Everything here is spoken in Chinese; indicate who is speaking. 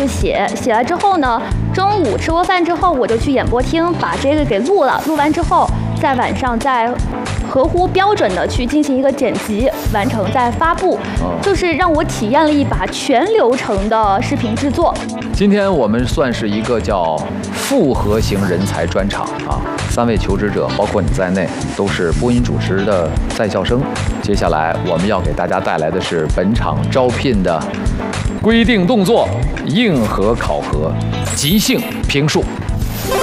Speaker 1: 就写，写了之后呢，中午吃过饭之后，我就去演播厅把这个给录了，录完之后，在晚上再合乎标准的去进行一个剪辑，完成再发布，就是让我体验了一把全流程的视频制作。
Speaker 2: 今天我们算是一个叫复合型人才专场啊，3位求职者，包括你在内，都是播音主持的在校生。接下来我们要给大家带来的是本场招聘的规定动作、硬核考核、即兴评述。